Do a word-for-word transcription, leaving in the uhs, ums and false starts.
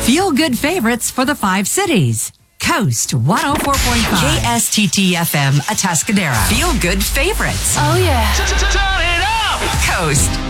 Feel good favorites for the five cities. Coast one oh four point five. K S T T F M, Atascadero. Feel good favorites. Oh, yeah. Turn it up! Coast